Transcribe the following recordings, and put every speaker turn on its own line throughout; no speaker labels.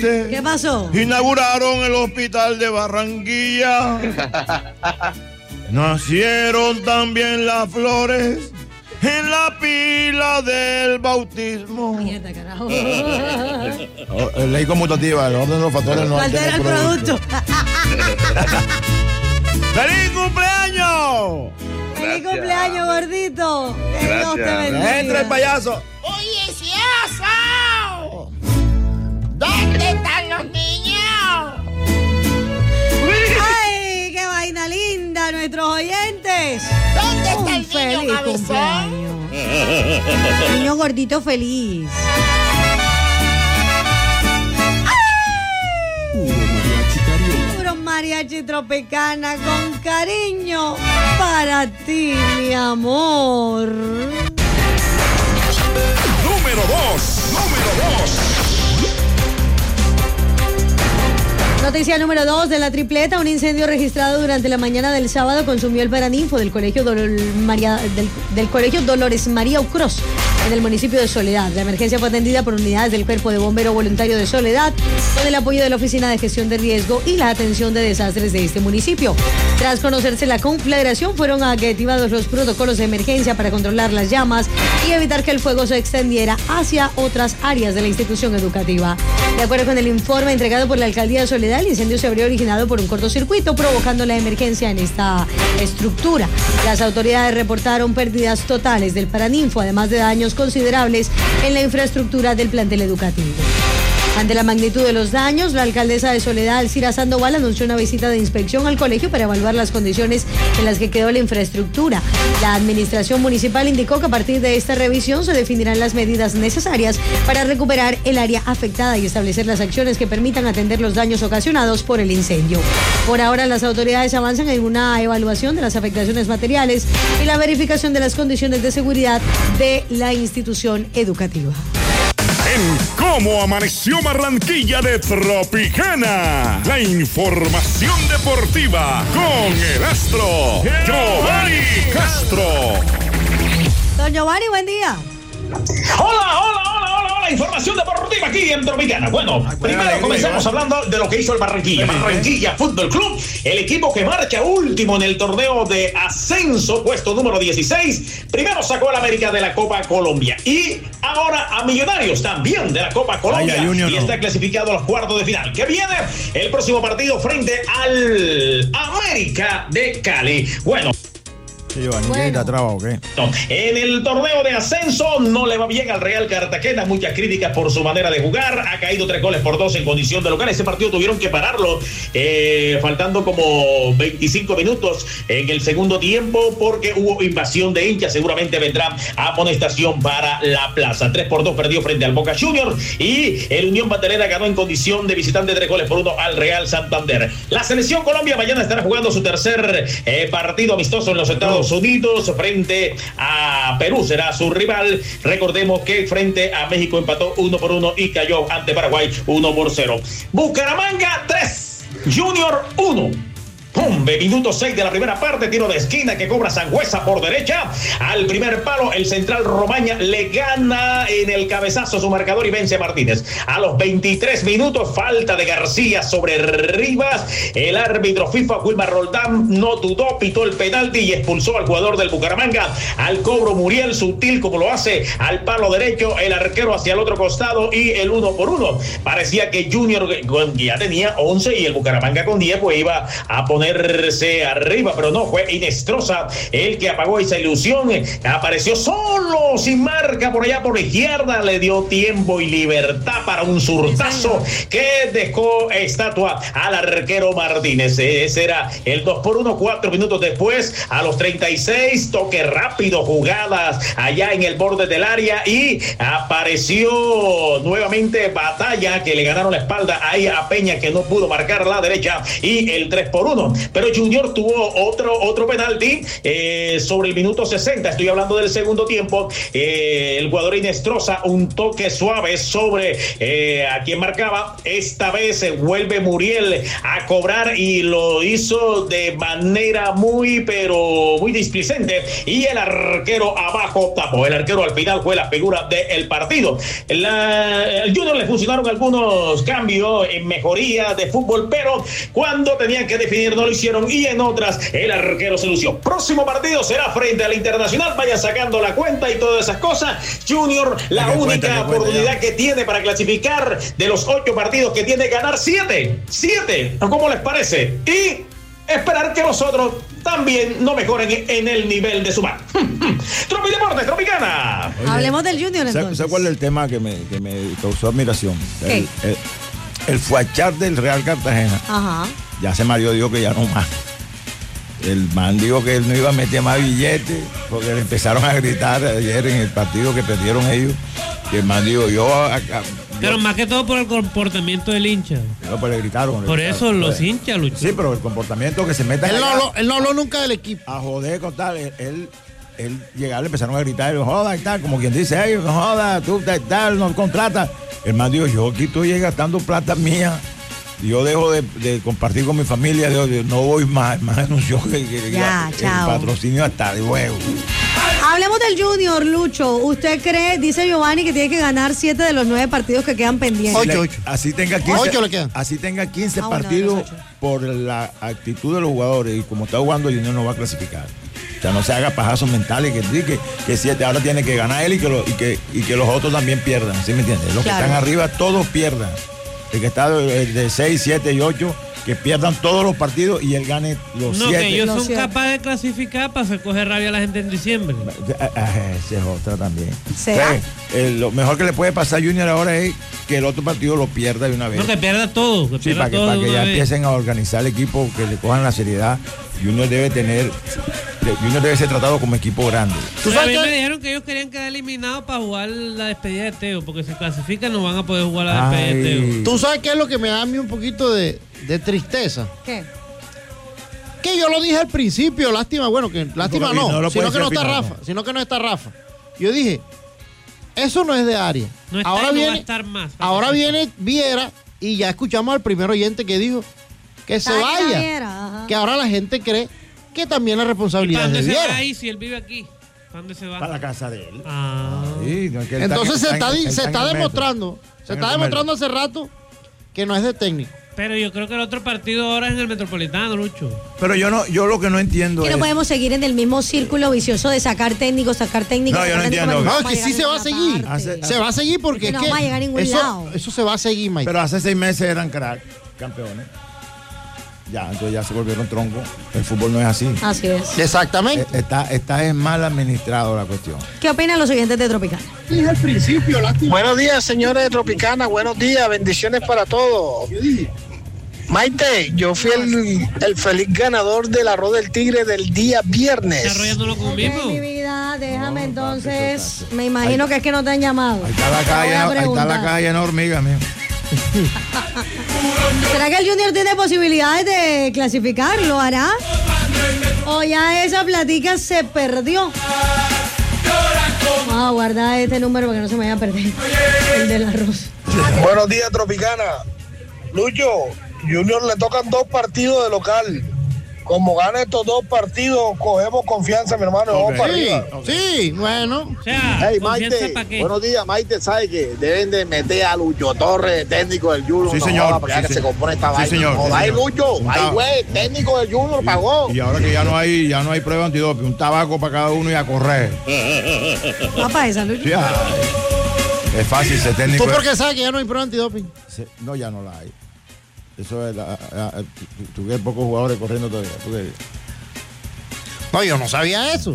¿Qué pasó?
Inauguraron el hospital de Barranquilla. Nacieron también las flores en la pila del bautismo.
Mierda, carajo.
Ley conmutativa, el orden de los factores no
altera el producto.
¡Feliz cumpleaños!
¡Feliz cumpleaños, gordito! Que Dios te bendiga.
¡Entra el payaso!
¡Oye, Cioso! ¿Dónde están los niños?
¡Ay, qué vaina linda, nuestros oyentes!
¿Dónde está el niño
feliz
cabezón?
cumpleaños. Niño gordito feliz. Puro mariachi Tropicana con cariño para ti, mi amor.
Número 2.
Noticia número 2 de la tripleta. Un incendio registrado durante la mañana del sábado consumió el paraninfo del colegio del colegio Dolores María Ucros en el municipio de Soledad. La emergencia fue atendida por unidades del Cuerpo de Bombero Voluntario de Soledad con el apoyo de la Oficina de Gestión de Riesgo y la Atención de Desastres de este municipio. Tras conocerse la conflagración, fueron activados los protocolos de emergencia para controlar las llamas y evitar que el fuego se extendiera hacia otras áreas de la institución educativa. De acuerdo con el informe entregado por la Alcaldía de Soledad, el incendio se habría originado por un cortocircuito, provocando la emergencia en esta estructura. Las autoridades reportaron pérdidas totales del paraninfo, además de daños considerables en la infraestructura del plantel educativo. Ante la magnitud de los daños, la alcaldesa de Soledad, Alcira Sandoval, anunció una visita de inspección al colegio para evaluar las condiciones en las que quedó la infraestructura. La administración municipal indicó que a partir de esta revisión se definirán las medidas necesarias para recuperar el área afectada y establecer las acciones que permitan atender los daños ocasionados por el incendio. Por ahora, las autoridades avanzan en una evaluación de las afectaciones materiales y la verificación de las condiciones de seguridad de la institución educativa.
En Cómo Amaneció Barranquilla de Tropicana, la información deportiva con el astro Giovanni Castro.
Don Giovanni, buen día.
Hola, información deportiva aquí en Tropicana. Bueno, primero comencemos hablando de lo que hizo el Barranquilla Fútbol Club, el equipo que marcha último en el torneo de ascenso, puesto número 16. Primero sacó al América de la Copa Colombia y ahora a Millonarios también de la Copa Colombia y está clasificado a los cuartos de final. ¿Qué viene? El próximo partido frente al América de Cali. Bueno. En el torneo de ascenso no le va bien al Real Cartagena, muchas críticas por su manera de jugar, ha caído 3-2 en condición de local. Ese partido tuvieron que pararlo faltando como 25 minutos en el segundo tiempo porque hubo invasión de hinchas. Seguramente vendrá amonestación para la plaza. 3-2 perdió frente al Boca Juniors y el Unión Magdalena ganó en condición de visitante 3-1 al Real Santander. La selección Colombia mañana estará jugando su tercer partido amistoso en los Estados Unidos frente a Perú, será su rival. Recordemos que frente a México empató 1-1 y cayó ante Paraguay 1-0. Bucaramanga 3, Junior 1. Minuto 6 de la primera parte, tiro de esquina que cobra Sangüesa por derecha al primer palo. El central Romaña le gana en el cabezazo su marcador y vence a Martínez. A los 23 minutos, falta de García sobre Rivas. El árbitro FIFA Wilmar Roldán no dudó, pitó el penalti y expulsó al jugador del Bucaramanga. Al cobro Muriel, sutil como lo hace al palo derecho, el arquero hacia el otro costado y el 1-1. Parecía que Junior ya tenía 11 y el Bucaramanga con 10 pues iba a ponerse arriba, pero no, fue Inestrosa el que apagó esa ilusión. Apareció solo, sin marca por allá por la izquierda, le dio tiempo y libertad para un zurdazo que dejó estatua al arquero Martínez. Ese era el 2-1, 4 minutos después, a los 36, toque rápido, jugadas allá en el borde del área y apareció nuevamente Batalla, que le ganaron la espalda ahí a Peña, que no pudo marcar la derecha, y el 3-1. marcó, pero Junior tuvo otro penalti sobre el minuto 60, estoy hablando del segundo tiempo. El jugador Inestrosa, un toque suave sobre a quien marcaba. Esta vez vuelve Muriel a cobrar y lo hizo de manera muy displicente, y el arquero abajo tapó. El arquero al final fue la figura del partido. El Junior le funcionaron algunos cambios en mejoría de fútbol, pero cuando tenían que definir no lo hicieron, y en otras el arquero se lució. Próximo partido será frente al Internacional, vaya sacando la cuenta y todas esas cosas. Junior, la única oportunidad que tiene para clasificar de los 8 partidos que tiene, ganar 7. ¿Cómo les parece? Y esperar que los otros también no mejoren en el nivel de su mar. Tropideportes, Tropicana.
Oye, hablemos del Junior entonces.
¿Sabes cuál es el tema que me causó admiración? El fuachar del Real Cartagena.
Ajá.
Ya se Mario dijo que ya no más. El man dijo que él no iba a meter más billetes, porque le empezaron a gritar ayer en el partido que perdieron ellos. Que el man dijo,
pero más que todo por el comportamiento del hincha.
No, pues le gritaron.
Por eso los hinchas, Lucho.
Sí, pero el comportamiento que se meta.
Él no habló nunca del equipo.
A joder con tal. Él llegaba, le empezaron a gritar, joda y tal, como quien dice, hey, no joda, tú tal, no contratas. El man dijo, yo aquí estoy gastando plata mía. Yo dejo de compartir con mi familia, no voy más. El man anunció que el patrocinio hasta de huevo.
Hablemos del Junior, Lucho. ¿Usted cree, dice Giovanni, que tiene que ganar 7 de los 9 partidos que quedan pendientes?
8.
Así tenga 15,
8 le quedan.
Así tenga 15 partidos, por la actitud de los jugadores, y como está jugando, Junior no va a clasificar. O sea, no se haga pajazos mentales que 7 ahora tiene que ganar él y que los otros también pierdan, ¿sí me entiendes? Los que están arriba todos pierdan. El que está de 6, 7 y 8, que pierdan todos los partidos y él gane los 7.
No, que ellos son capaces de clasificar para hacer coger rabia a la gente en diciembre.
Esa es otra también. Lo mejor que le puede pasar a Junior ahora es que el otro partido lo pierda de una vez.
No, que pierda todo.
Para que ya empiecen a organizar el equipo, que le cojan la seriedad. Junior debe ser tratado como equipo grande.
A mí me dijeron que ellos querían quedar eliminados para jugar la despedida de Teo, porque si clasifican no van a poder jugar la despedida de Teo.
¿Tú sabes qué es lo que me da a mí un poquito de tristeza?
¿Qué?
Que yo lo dije al principio, lástima no, sino que no está Rafa,
no.
sino que no está Rafa. Yo dije, eso no es de área.
No está,
ahora
no
viene,
va a estar más.
Ahora viene Viera y ya escuchamos al primer oyente que dijo que se vaya. Que ahora la gente cree que también la responsabilidad es de Viera.
¿Para dónde se va ahí si él vive aquí? ¿Para dónde se va?
Para la casa de él.
Sí,
no,
entonces se está demostrando hace rato que no es de técnico.
Pero yo creo que el otro partido ahora es en el Metropolitano, Lucho.
Pero yo lo que no entiendo
es que no podemos seguir en el mismo círculo vicioso de sacar técnicos.
No, yo no entiendo.
No, es que sí se va a seguir. Se va a seguir porque es que
no va a llegar a ningún lado.
Eso se va a seguir, Mike.
Pero hace 6 meses eran crack, campeones. Ya, entonces ya se volvieron tronco. El fútbol no es así.
Así es.
Exactamente.
Está mal administrado la cuestión.
¿Qué opinan los oyentes de Tropicana?
Dije al principio, lástima.
Buenos días, señores de Tropicana. Buenos días, bendiciones para todos. Maite, yo fui el feliz ganador del arroz del tigre del día viernes.
Desarrollándolo conmigo.
Mi vida, déjame entonces. Me imagino que es que no te han llamado.
Ahí está la calle enorme, hormigas, mío.
¿Será que el Junior tiene posibilidades de clasificar? ¿Lo hará? ¿O ya esa platica se perdió? Vamos a guardar este número para que no se me vaya a perder. El del arroz.
Buenos días, Tropicana. Lucho, Junior le tocan 2 partidos de local. Como gana estos 2 partidos, cogemos confianza, mi hermano. Vamos para arriba.
Sí, bueno.
O sea,
hey, Maite, buenos días, Maite. ¿Sabe que deben de meter a Lucho Torres, técnico del Junior?
Sí, señor.
Para que se compone esta vaina.
Señor.
Ahí, Lucho. Ahí, güey, técnico del Junior pagó.
Y ahora que ya no hay prueba antidoping, un tabaco para cada uno y a correr.
Papá, esa, Lucho.
Sí, es fácil ser técnico.
¿Tú por qué sabes que ya no hay prueba antidoping?
No, ya no la hay. Eso es tú ves pocos jugadores corriendo todavía.
No, yo no sabía eso.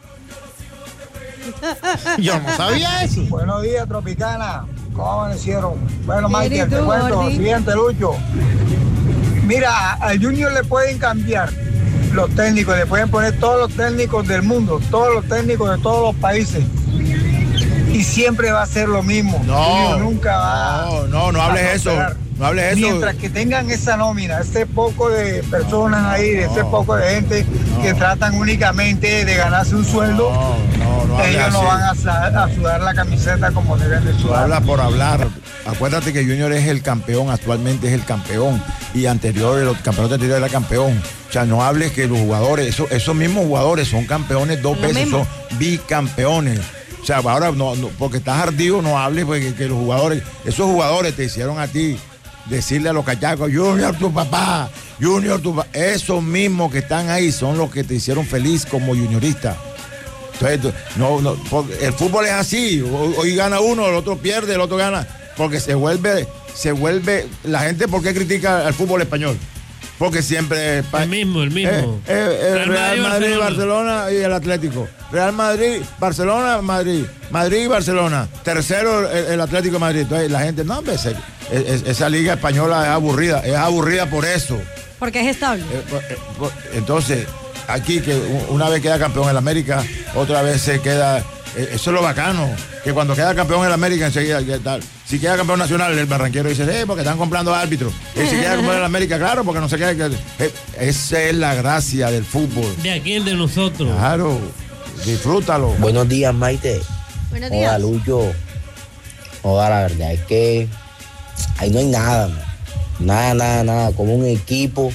Buenos días, Tropicana. ¿Cómo amanecieron? Bueno, Mike, te cuento. Siguiente, Lucho. Mira, al Junior le pueden cambiar los técnicos, le pueden poner todos los técnicos del mundo, todos los técnicos de todos los países. Y siempre va a ser lo mismo.
No,
nunca va.
No hables eso. No hables eso.
Mientras que tengan esa nómina, ese poco de personas ahí, ese poco de gente que tratan únicamente de ganarse un sueldo, ellos no van a sudar la camiseta como deben de sudar.
Habla por hablar. Acuérdate que Junior es el campeón, actualmente es el campeón. Y los campeonatos anteriores era campeón. O sea, no hables que los jugadores, esos mismos jugadores son campeones 2 veces, son bicampeones. O sea, ahora no, porque estás ardido, no hables porque que los jugadores, esos jugadores te hicieron a ti decirle a los cachacos, Junior tu papá, Junior tu papá. Esos mismos que están ahí son los que te hicieron feliz como juniorista. Entonces, el fútbol es así, hoy gana uno, el otro pierde, el otro gana, porque se vuelve, la gente, ¿por qué critica al fútbol español? Porque siempre
el mismo.
El Real Madrid, Barcelona y el Atlético. Real Madrid, Barcelona, Madrid y Barcelona. Tercero el Atlético de Madrid. Entonces la gente, no, hombre, esa liga española es aburrida por eso.
Porque es estable.
Entonces, aquí que una vez queda campeón en la América, otra vez se queda. Eso es lo bacano, que cuando queda campeón en la América enseguida, si queda campeón nacional, el barranquero dice, porque están comprando árbitros. Y si queda campeón en la América, claro, porque no se queda. Esa es la gracia del fútbol.
De aquí el de nosotros.
Claro, disfrútalo.
Buenos días, Maite.
Buenos días.
Hola, Lucho. Hola, la verdad es que ahí no hay nada, man. Nada. Como un equipo,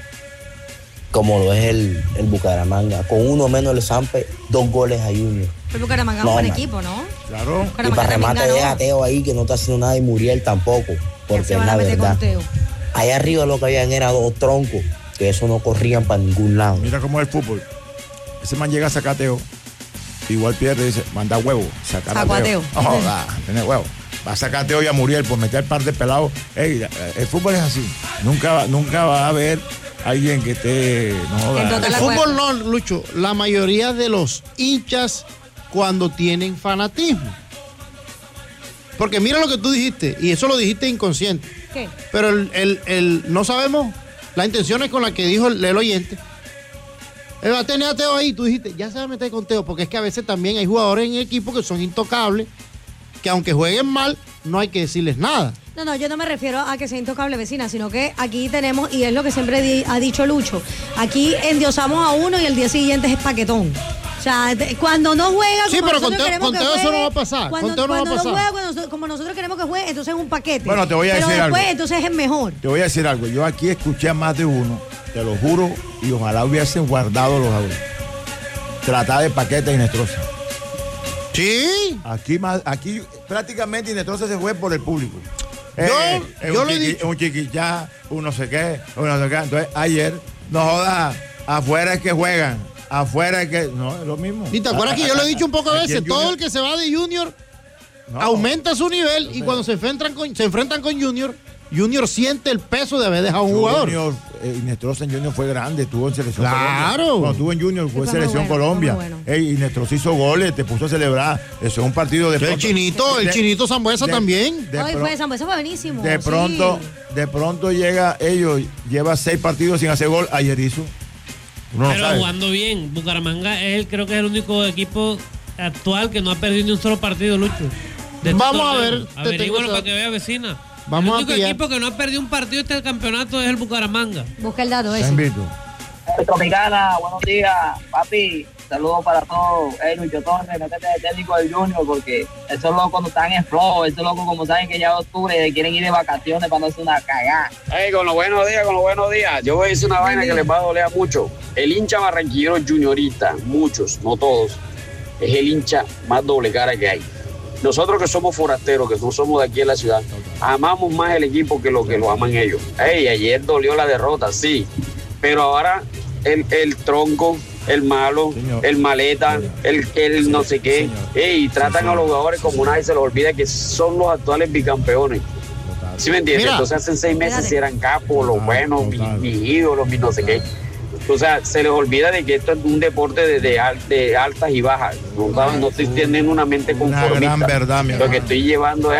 como lo es el Bucaramanga, con uno menos el Sampe, 2 goles a Junior.
El Bucaramanga es un buen equipo, ¿no?
Claro.
Y para remate deja Teo ahí, que no está haciendo nada, y Muriel tampoco, porque es la verdad. Allá arriba lo que habían era 2 troncos, que eso no corrían para ningún lado.
Mira cómo es el fútbol. Ese man llega a sacar a Teo, igual pierde y dice, manda huevo, sacar a Teo. Tiene huevo. Va a sacar a Teo y a Muriel por meter par de pelados. Ey, el fútbol es así. Nunca va a haber alguien que esté.
El fútbol no, Lucho. La mayoría de los hinchas cuando tienen fanatismo. Porque mira lo que tú dijiste, y eso lo dijiste inconsciente.
¿Qué?
Pero no sabemos las intenciones con las que dijo el oyente. Él va a tener a Teo ahí, tú dijiste, ya se va a meter con Teo, porque es que a veces también hay jugadores en el equipo que son intocables, que aunque jueguen mal, no hay que decirles nada.
No, yo no me refiero a que sea intocable, vecina, sino que aquí tenemos, y es lo que siempre ha dicho Lucho, aquí endiosamos a uno y el día siguiente es paquetón. O sea, cuando no juega,
sí, pero con Teo eso no va a
pasar. Cuando no juega, como nosotros queremos que juegue, entonces es un paquete.
Bueno, te voy a decir
después,
algo.
Entonces es mejor.
Te voy a decir algo. Yo aquí escuché a más de uno, te lo juro, y ojalá hubiesen guardado los audios. Tratar de paquete Inestrosa.
Sí.
Aquí prácticamente Inestrosa se fue por el público.
Yo le he dicho.
Un chiquichá, un no sé qué. Entonces, ayer, no jodas, afuera es que juegan. Afuera es que. No, es lo mismo.
¿Y te acuerdas que yo lo he dicho un poco a veces? Todo el que se va de Junior aumenta su nivel, y cuando se enfrentan con Junior siente el peso de haber dejado un jugador.
Inestrosa en Junior fue grande, estuvo en selección
Colombia.
Cuando estuvo en Junior fue selección Colombia. Inestrosa hizo goles, te puso a celebrar. Eso es un partido de
pronto. El chinito Zambuesa también.
Zambuesa fue buenísimo.
De pronto llega lleva 6 partidos sin hacer gol, ayer hizo.
Pero jugando bien. Bucaramanga creo que es el único equipo actual que no ha perdido ni un solo partido, Lucho.
Vamos a ver.
Averígualo para que vea, vecina.
El único
equipo que no ha perdido un partido este campeonato es el Bucaramanga.
Busca el dato ese.
Te invito.
Tropicana, buenos días, papi. Saludos para todos. Lucho Torres, métete de técnico del Junior, porque esos locos no están en flow. Esos locos, como saben que ya es octubre, quieren ir de vacaciones para no hacer una cagada.
Con los buenos días. Yo voy a decir una vaina que les va a doler mucho. El hincha barranquillero juniorista, muchos, no todos, es el hincha más doble cara que hay. Nosotros que somos forasteros, que no somos de aquí en la ciudad, amamos más el equipo que lo aman ellos. Ayer dolió la derrota, sí, pero ahora el tronco, el malo, señor, el maleta, el no sé qué, tratan a los jugadores como nadie se les olvida que son los actuales bicampeones. ¿Sí me entiendes? Entonces hace 6 meses eran capos, los buenos, mis ídolos, mis no sé qué. O sea, se les olvida de que esto es un deporte de altas y bajas. No estoy teniendo una mente conformista.
Una gran verdad,
Lo que estoy llevando es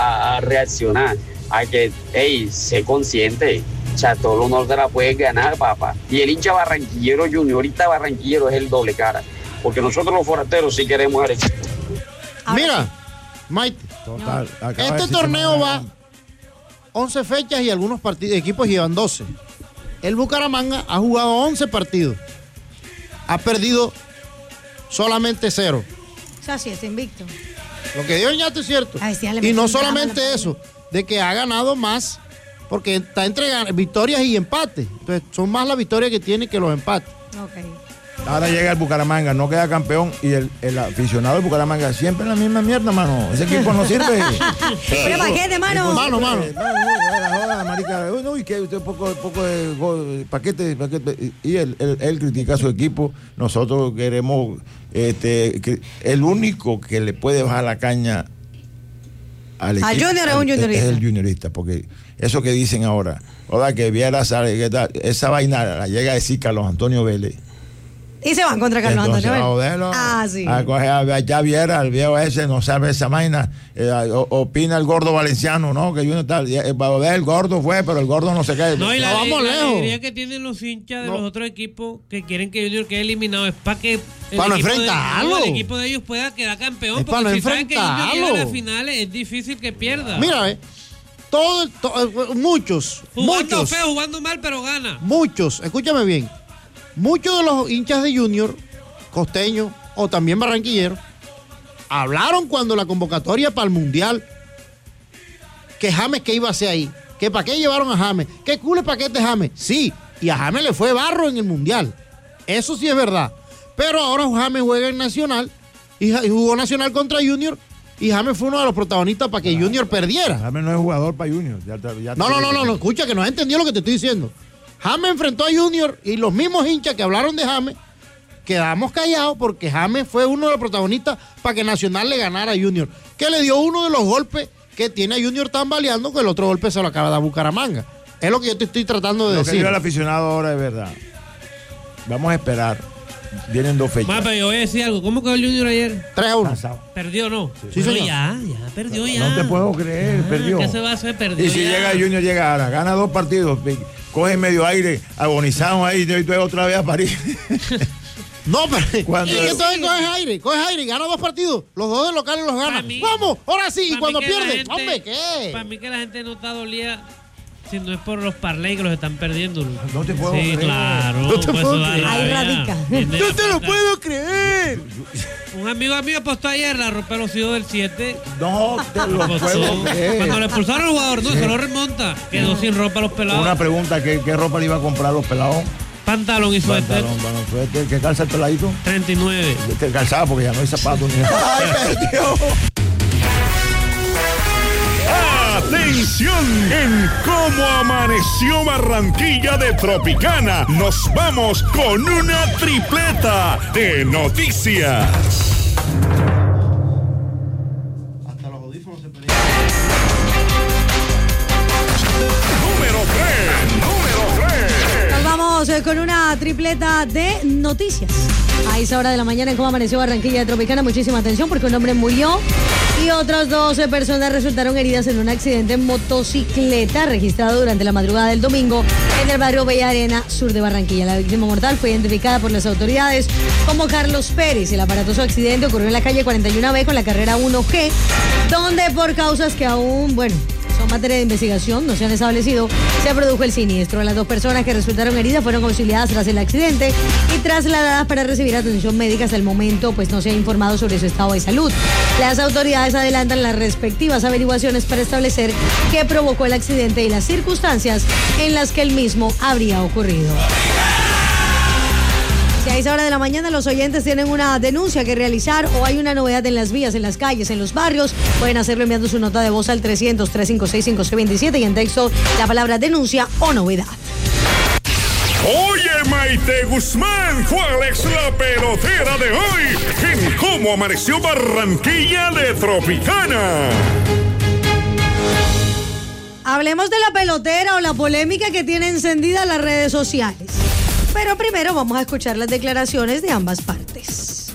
a reaccionar, a que, sé consciente. O sea, todo el honor te la puedes ganar, papá. Y el hincha barranquillero, juniorista barranquillero, es el doble cara. Porque nosotros los forasteros sí queremos el equipo.
Mira, Maite, este torneo va 11 fechas y algunos equipos llevan 12. El Bucaramanga ha jugado 11 partidos. Ha perdido solamente 0.
O sea, sí, está invicto.
Lo que dio el ñato es cierto. Y no solamente eso, de que ha ganado más, porque está entre victorias y empates. Entonces, son más las victorias que tiene que los empates.
Okay.
Ahora llega el Bucaramanga, no queda campeón y el aficionado del Bucaramanga siempre en la misma mierda, mano. Ese equipo no sirve.
Pero paquete, mano.
Mano.
Marica, uy, que usted poco de paquete. Y él critica a su equipo. Nosotros queremos, el único que le puede bajar la caña al equipo.
A Junior es un juniorista.
Es el juniorista, porque eso que dicen ahora, que Viera sale, esa vaina la llega a decir Carlos Antonio Vélez.
Y se van contra Carlos Antonio Vélez.
Sí. Ya Viera, el viejo ese no sabe esa vaina. Opina el gordo valenciano, ¿no? Que Junior tal. El gordo fue, pero el gordo no se cae.
No, y la alegría que tienen los hinchas de los otros equipos que quieren que Junior quede eliminado es para que el equipo de ellos pueda quedar campeón. Porque si saben que Junior llega a las finales, es difícil que pierda.
Mira, muchos.
Feo, jugando mal, pero gana.
Muchos, escúchame bien. Muchos de los hinchas de Junior, costeños o también barranquilleros, hablaron cuando la convocatoria para el Mundial, que James que iba a hacer ahí, que para qué llevaron a James, que cule paquete James. Sí, y a James le fue barro en el Mundial. Eso sí es verdad. Pero ahora James juega en Nacional y jugó Nacional contra Junior. Y James fue uno de los protagonistas para que Junior perdiera.
James no es jugador para Junior.
No, escucha que no has entendido lo que te estoy diciendo. James enfrentó a Junior y los mismos hinchas que hablaron de James quedamos callados porque James fue uno de los protagonistas para que Nacional le ganara a Junior, que le dio uno de los golpes que tiene a Junior tambaleando, que el otro golpe se lo acaba de dar Bucaramanga. Es lo que yo te estoy tratando de decir.
Lo que dijo el aficionado ahora es verdad. Vamos a esperar. Vienen 2 fechas.
Pero yo voy a decir algo. ¿Cómo quedó el Junior ayer?
3-1.
¿Perdió o no?
Sí, señor.
Ya perdió ya.
No te puedo creer, perdió.
¿Qué se va a hacer? Perdió.
Y si llega Junior, llega ahora, gana 2 partidos, coge medio aire, agonizamos ahí, y estoy otra vez a París.
No, pero ¿y qué entonces coges aire y gana 2 partidos? Los 2 de locales los gana. ¡Vamos! Ahora sí, y cuando pierde, hombre, ¿qué?
Para mí que la gente no está dolida si no es por los parlay que los están perdiendo.
No te puedo creer.
Claro.
No te puedo creer.
Ahí radica.
No te lo puedo creer.
Un amigo mío apostó ayer la ropa de los hijos del 7.
No te lo puedo creer.
Cuando le expulsaron al jugador, no, se lo remonta. Quedó sin ropa los pelados.
Una pregunta, ¿qué ropa le iba a comprar a los pelados?
Pantalón y suéter.
Suéter. ¿Qué calza el peladito?
39.
Este calzado porque ya no hay zapatos ni nada. ¡Ay, perdió!
¡Atención! En Cómo Amaneció Barranquilla de Tropicana, nos vamos con una tripleta de noticias.
Hasta los audífonos se pelean.
Número 3.
Nos vamos con una tripleta de noticias. A esa hora de la mañana en Cómo Amaneció Barranquilla de Tropicana, muchísima atención porque un hombre murió y otras 12 personas resultaron heridas en un accidente en motocicleta registrado durante la madrugada del domingo en el barrio Bella Arena, sur de Barranquilla. La víctima mortal fue identificada por las autoridades como Carlos Pérez. El aparatoso accidente ocurrió en la calle 41B con la carrera 1G, donde por causas que aún, son materia de investigación, no se han establecido, se produjo el siniestro. Las 2 personas que resultaron heridas fueron auxiliadas tras el accidente y trasladadas para recibir atención médica. Hasta el momento, no se ha informado sobre su estado de salud. Las autoridades adelantan las respectivas averiguaciones para establecer qué provocó el accidente y las circunstancias en las que el mismo habría ocurrido. Si a esa hora de la mañana los oyentes tienen una denuncia que realizar o hay una novedad en las vías, en las calles, en los barrios, pueden hacerlo enviando su nota de voz al 300-356-5627 y en texto la palabra denuncia o novedad.
Oye, Maite Guzmán, ¿cuál es la pelotera de hoy? En Cómo Amaneció Barranquilla de Tropicana.
Hablemos de la pelotera o la polémica que tiene encendida las redes sociales. Pero primero vamos a escuchar las declaraciones de ambas partes.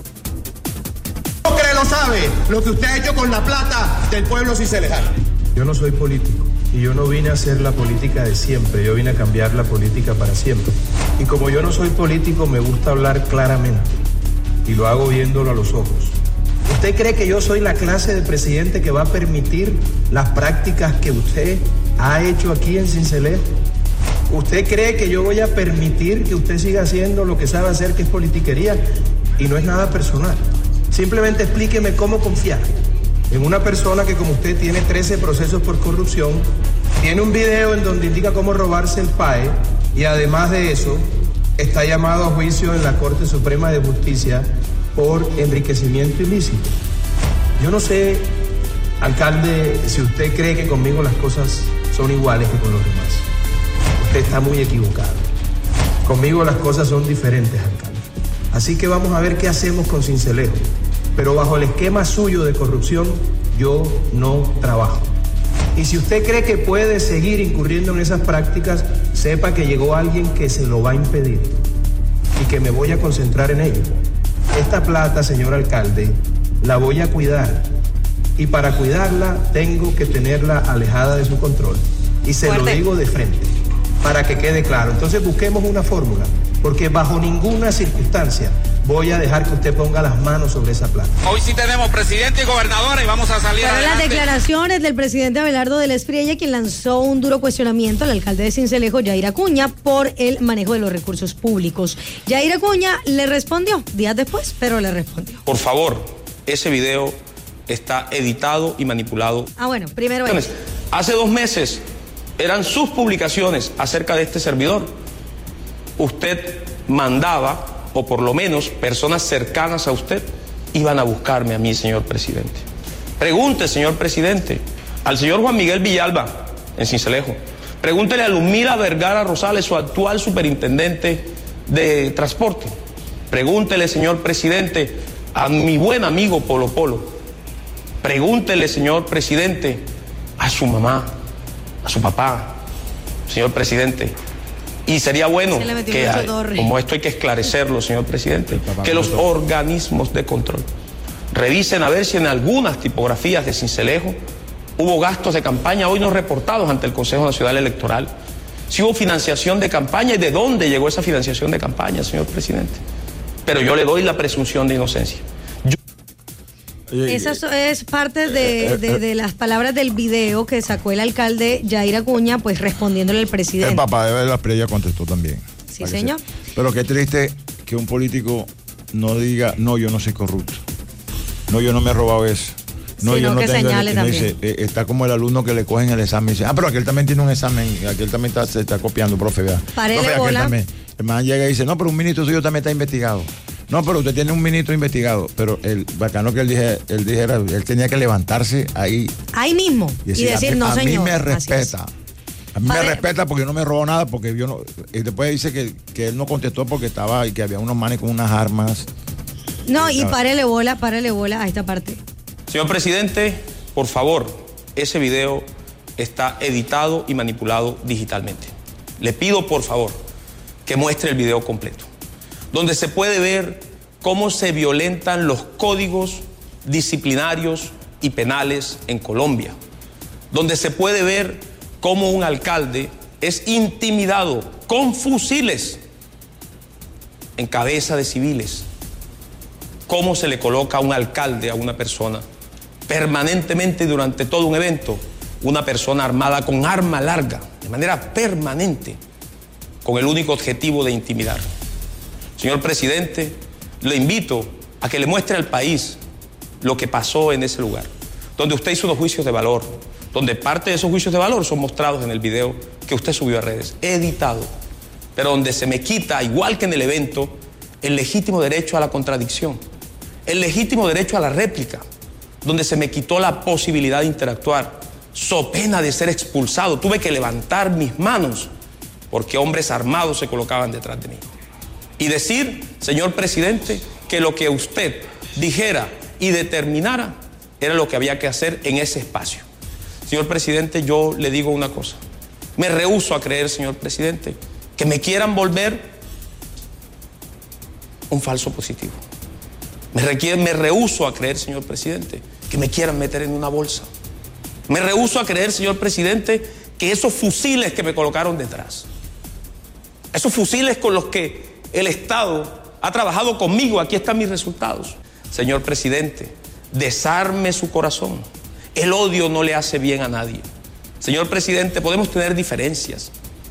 Sucre lo sabe, lo que usted ha hecho con la plata del pueblo ciselejano.
Yo no soy político y yo no vine a hacer la política de siempre, yo vine a cambiar la política para siempre. Y como yo no soy político, me gusta hablar claramente y lo hago viéndolo a los ojos. ¿Usted cree que yo soy la clase de presidente que va a permitir las prácticas que usted ha hecho aquí en Sincelejo? ¿Usted cree que yo voy a permitir que usted siga haciendo lo que sabe hacer, que es politiquería? Y no es nada personal. Simplemente explíqueme cómo confiar en una persona que, como usted, tiene 13 procesos por corrupción, tiene un video en donde indica cómo robarse el PAE y además de eso está llamado a juicio en la Corte Suprema de Justicia por enriquecimiento ilícito. Yo no sé, alcalde, si usted cree que conmigo las cosas son iguales que con los demás. Usted está muy equivocado. Conmigo las cosas son diferentes, alcalde. Así que vamos a ver qué hacemos con Sincelejo. Pero bajo el esquema suyo de corrupción, yo no trabajo. Y si usted cree que puede seguir incurriendo en esas prácticas, sepa que llegó alguien que se lo va a impedir y que me voy a concentrar en ello. Esta plata, señor alcalde, la voy a cuidar. Y para cuidarla, tengo que tenerla alejada de su control. Y se lo digo de frente, para que quede claro. Entonces busquemos una fórmula, porque bajo ninguna circunstancia voy a dejar que usted ponga las manos sobre esa plata.
Hoy sí tenemos presidente y gobernadora y vamos a salir adelante.
Las declaraciones del presidente Abelardo de la Espriella, quien lanzó un duro cuestionamiento al alcalde de Sincelejo, Yair Acuña, por el manejo de los recursos públicos. Yair Acuña le respondió días después, pero le respondió.
Por favor, ese video está editado y manipulado.
Bueno, primero es.
Hace 2 meses eran sus publicaciones acerca de este servidor. Usted mandaba, o por lo menos personas cercanas a usted, iban a buscarme a mí, señor presidente. Pregunte, señor presidente, al señor Juan Miguel Villalba, en Sincelejo. Pregúntele a Lumira Vergara Rosales, su actual superintendente de transporte. Pregúntele, señor presidente, a mi buen amigo Polo Polo. Pregúntele, señor presidente, a su mamá, a su papá, señor presidente. Y sería bueno que, como esto hay que esclarecerlo, señor presidente, que los organismos de control revisen a ver si en algunas tipografías de Sincelejo hubo gastos de campaña hoy no reportados ante el Consejo Nacional Electoral, si hubo financiación de campaña y de dónde llegó esa financiación de campaña, señor presidente. Pero yo le doy la presunción de inocencia.
Esa es parte de las palabras del video que sacó el alcalde Yair Acuña, pues respondiéndole al presidente.
El papá de la Espriella contestó también.
Sí, señor.
Pero qué triste que un político no diga, no, yo no soy corrupto. No, yo no me he robado eso. No, yo no tengo.
Señale
dice, está como el alumno que le cogen el examen y dice, pero aquel también tiene un examen, aquel también se está copiando, profe, vea.
Párele bola.
El man llega y dice, no, pero un ministro suyo también está investigado. No, pero usted tiene un ministro investigado. Pero el bacano que él tenía que levantarse ahí
mismo y decir, no, señor.
A mí me respeta. A mí me respeta porque yo no me robó nada, porque yo no. Y después dice que él no contestó porque estaba y que había unos manes con unas armas.
No, y párele bola a esta parte.
Señor presidente, por favor, ese video está editado y manipulado digitalmente. Le pido, por favor, que muestre el video completo, donde se puede ver cómo se violentan los códigos disciplinarios y penales en Colombia, donde se puede ver cómo un alcalde es intimidado con fusiles en cabeza de civiles, cómo se le coloca a un alcalde a una persona permanentemente durante todo un evento, una persona armada con arma larga, de manera permanente, con el único objetivo de intimidar. Señor presidente, le invito a que le muestre al país lo que pasó en ese lugar, donde usted hizo unos juicios de valor, donde parte de esos juicios de valor son mostrados en el video que usted subió a redes, editado, pero donde se me quita, igual que en el evento, el legítimo derecho a la contradicción, el legítimo derecho a la réplica, donde se me quitó la posibilidad de interactuar, so pena de ser expulsado. Tuve que levantar mis manos porque hombres armados se colocaban detrás de mí. Y decir, señor presidente, que lo que usted dijera y determinara era lo que había que hacer en ese espacio. Señor presidente, yo le digo una cosa. Me rehúso a creer, señor presidente, que me quieran volver un falso positivo. Me rehúso a creer, señor presidente, que me quieran meter en una bolsa. Me rehúso a creer, señor presidente, que esos fusiles que me colocaron detrás, esos fusiles con los que el Estado ha trabajado conmigo, aquí están mis resultados. Señor presidente, Desarme su corazón. El odio no le hace bien a nadie. Señor presidente, podemos tener diferencias,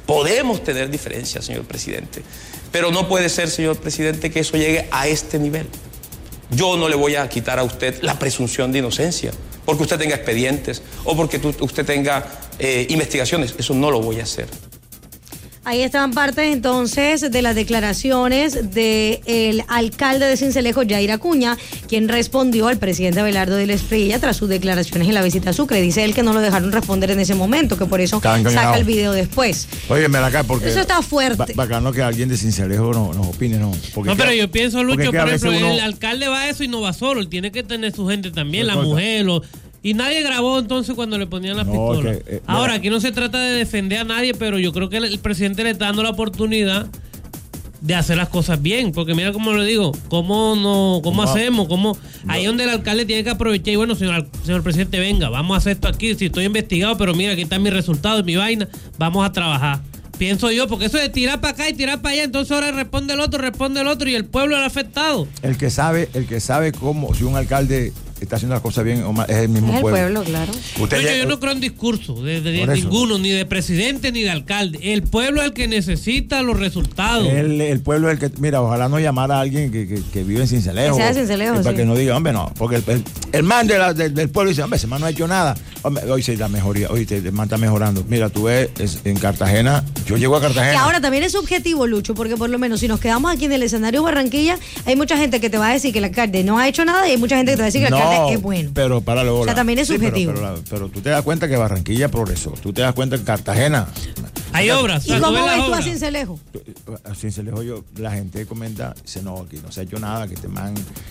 señor presidente, pero no puede ser, señor presidente, que eso llegue a este nivel. Yo no le voy a quitar a usted la presunción de inocencia, porque usted tenga expedientes o porque usted tenga investigaciones, eso no lo voy a hacer.
Ahí estaban partes entonces de las declaraciones del alcalde de Sincelejo, Yair Acuña, quien respondió al presidente Abelardo de la Espriella tras sus declaraciones en la visita a Sucre. Dice él que no lo dejaron responder en ese momento, que por eso saca el video después.
Oye, mira acá, porque
eso está fuerte.
Bacano que alguien de Sincelejo nos opine, ¿no?
Porque no, pero yo pienso, Lucho, por ejemplo, el alcalde va a eso y no va solo, él tiene que tener su gente también, la mujer, y nadie grabó entonces cuando le ponían la pistola. Ahora, aquí no se trata de defender a nadie, pero yo creo que el presidente le está dando la oportunidad de hacer las cosas bien, porque mira cómo lo digo, cómo hacemos, ahí donde el alcalde tiene que aprovechar y bueno, señor presidente, venga, vamos a hacer esto aquí, si estoy investigado, pero mira, aquí están mis resultados, mi vaina, vamos a trabajar. Pienso yo, porque eso de tirar para acá y tirar para allá, entonces ahora responde el otro y el pueblo era afectado.
El que sabe cómo, si un alcalde está haciendo las cosas bien es el mismo pueblo.
Es el pueblo, claro.
Yo no creo en discurso de ninguno, ni de presidente ni de alcalde. El pueblo es el que necesita los resultados.
El pueblo es el que, mira, ojalá no llamara a alguien que vive en Sincelejo.
Que sea de Sincelejo,
para que no diga, hombre, no, porque el man del pueblo dice, hombre, ese man no ha hecho nada. Hombre, hoy se da mejoría, hoy el man está mejorando. Mira, tú ves, en Cartagena, yo llego a Cartagena.
Que ahora también es subjetivo, Lucho, porque por lo menos si nos quedamos aquí en el escenario Barranquilla, hay mucha gente que te va a decir que el alcalde no ha hecho nada y hay mucha gente que te va a decir que el alcalde es bueno.
Pero párale bola.
O sea, también es subjetivo.
Pero tú te das cuenta que Barranquilla progresó. Tú te das cuenta que Cartagena
hay obras.
¿Y cómo ves tú a Sincelejo?
A Sincelejo la gente comenta, dice, no, aquí no se ha hecho nada, que este man,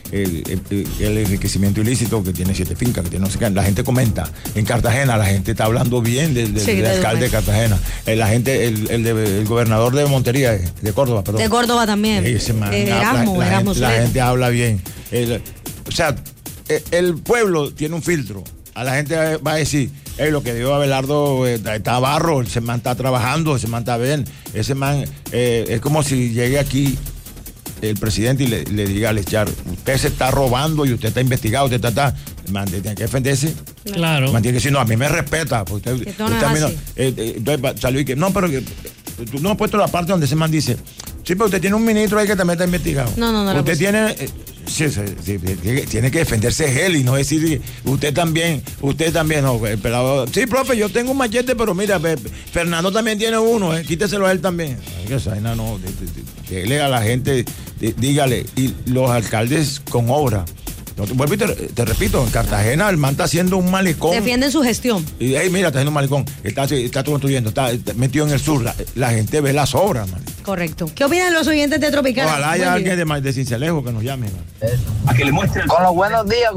el enriquecimiento ilícito, que tiene 7 fincas, que tiene no sé qué. La gente comenta. En Cartagena la gente está hablando bien del alcalde de Cartagena. La gente, el gobernador de Montería, de Córdoba, perdón.
De Córdoba también.
Ese man, la gente habla bien. O sea, el pueblo tiene un filtro. A la gente va a decir, lo que dio Abelardo está barro, ese man está trabajando, ese man está bien. Ese man es como si llegue aquí el presidente y le diga al Echar, usted se está robando y usted está investigado, usted está. El man tiene que defenderse.
Claro.
El man tiene que decir, no, a mí me respeta. Porque usted entonces salió y que, no, pero que tú no has puesto la parte donde ese man dice, sí, pero usted tiene un ministro ahí que también está investigado.
No.
Usted tiene. Sí, tiene que defenderse él y no decir usted también, no, el pelado, sí, profe, yo tengo un machete, pero mira, Fernando también tiene uno, quíteselo a él también. Dele a la gente, dígale, y los alcaldes con obra. Vuelvo y te repito, en Cartagena el man está haciendo un malecón.
Defienden su gestión.
Y mira, está haciendo un malecón, está construyendo, está metido en el sur. La gente ve las obras, man.
Correcto. ¿Qué opinan los oyentes de Tropicana?
Ojalá haya alguien de Sincelejo que nos llame, man.
A que le muestren. Con los buenos días.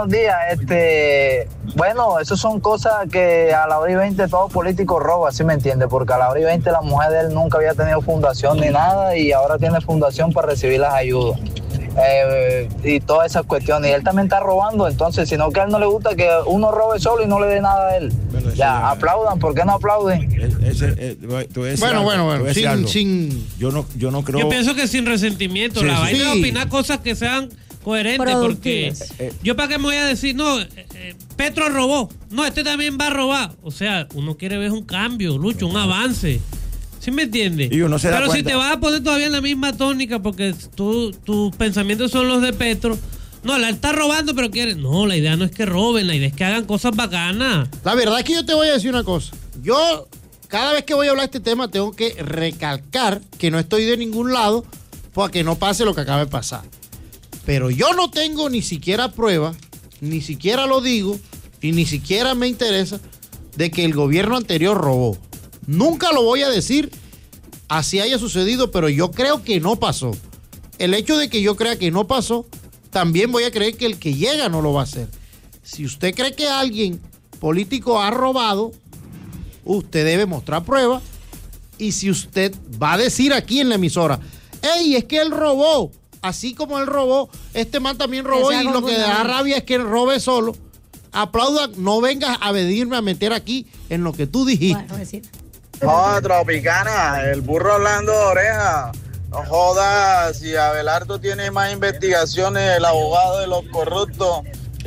Bueno, eso son cosas que a la hora y 20 todo político roba, ¿sí me entiende? Porque a la hora y 20 la mujer de él nunca había tenido fundación ni nada y ahora tiene fundación para recibir las ayudas. Y todas esas cuestiones. Y él también está robando, entonces, sino que a él no le gusta que uno robe solo y no le dé nada a él. Bueno, ya, aplaudan, ¿por qué no aplauden?
Bueno,
yo no creo.
Yo pienso que sin resentimiento, la vaina de opinar cosas que sean coherentes, porque yo para qué me voy a decir, no, Petro robó, no, este también va a robar. O sea, uno quiere ver un cambio, Lucho, un avance. ¿Sí me entiendes?
Y uno se da
Pero
cuenta.
Si te vas a poner todavía en la misma tónica porque tus pensamientos son los de Petro, no, la está robando, pero quiere. No, la idea no es que roben, la idea es que hagan cosas bacanas.
La verdad es que yo te voy a decir una cosa. Yo, cada vez que voy a hablar de este tema, tengo que recalcar que no estoy de ningún lado para que no pase lo que acaba de pasar. Pero yo no tengo ni siquiera prueba, ni siquiera lo digo, y ni siquiera me interesa de que el gobierno anterior robó. Nunca lo voy a decir así haya sucedido, pero yo creo que no pasó. El hecho de que yo crea que no pasó, también voy a creer que el que llega no lo va a hacer. Si usted cree que alguien político ha robado, usted debe mostrar pruebas. Y si usted va a decir aquí en la emisora, ¡ey, es que él robó! Así como él robó, este man también robó y lo que da rabia es que él robe solo. Aplaudan, no vengas a venirme a meter aquí en lo que tú dijiste.
No, Tropicana, el burro hablando de oreja. No jodas, si Abelardo tiene más investigaciones, el abogado de los corruptos,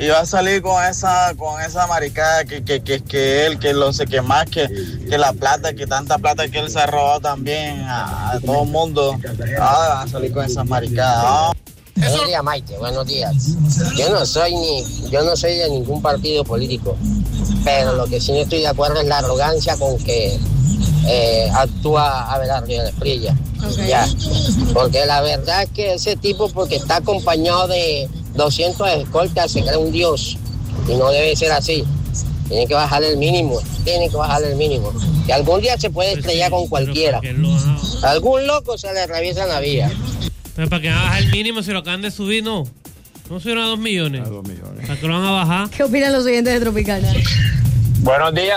y va a salir con esa maricada que él, que no sé qué más, que la plata, que tanta plata que él se ha robado también a todo el mundo. Va a salir con esa maricada.
Buenos días, Maite, buenos días. Yo no soy de ningún partido político, pero lo que sí no estoy de acuerdo es la arrogancia con que actúa Abelardo Espriella. Okay. Ya, porque la verdad es que ese tipo, porque está acompañado de 200 escoltas, se cree un dios, y no debe ser así. Tiene que bajar el mínimo, que algún día se puede estrellar con cualquiera. Algún loco se le reviesa en la vía.
Pero para que baje el mínimo, si lo acaban de subir, no subieron a 2 millones. ¿Para qué lo van a bajar?
¿Qué opinan los oyentes de Tropicana?
Buenos días.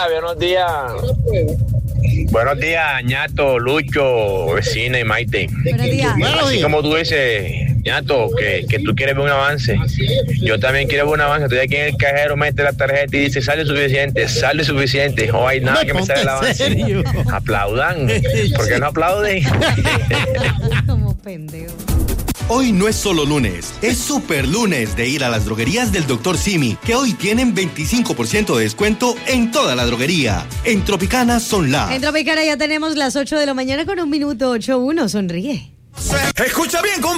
Buenos días, Ñato, Lucho, Vecina y Maite.
Buenos días.
Así como tú dices, Ñato, que tú quieres ver un avance. Yo también quiero ver un avance. Estoy aquí en el cajero, mete la tarjeta y dice, sale suficiente. No hay nada que me salga el avance. Aplaudan. ¿Por qué no aplauden?
Como pendejo.
Hoy no es solo lunes, es super lunes de ir a las droguerías del Dr. Simi, que hoy tienen 25% de descuento en toda la droguería. En Tropicana son
En Tropicana ya tenemos las 8 de la mañana con 1 minuto 8:1. Sonríe.
Escucha bien,